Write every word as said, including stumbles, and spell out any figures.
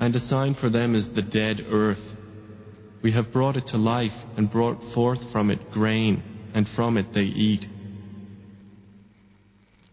And a sign for them is the dead earth. We have brought it to life and brought forth from it grain, and from it they eat.